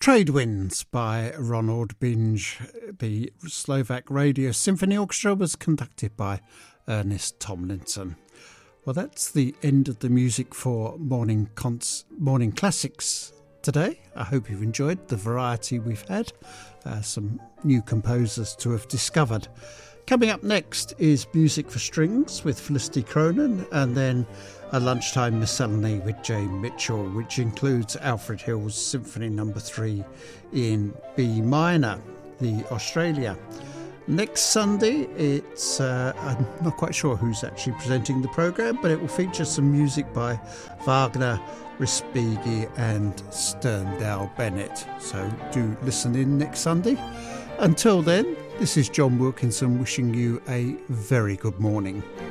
Trade Winds by Ronald Binge. The Slovak Radio Symphony Orchestra was conducted by Ernest Tomlinson. Well, that's the end of the music for Morning Classics today. I hope you've enjoyed the variety we've had. Some new composers to have discovered. Coming up next is Music for Strings with Felicity Cronin, and then a lunchtime miscellany with Jane Mitchell, which includes Alfred Hill's Symphony No. 3 in B minor, the Australia. Next Sunday, I'm not quite sure who's actually presenting the programme, but it will feature some music by Wagner, Respighi and Sterndale Bennett. So do listen in next Sunday. Until then, this is John Wilkinson wishing you a very good morning.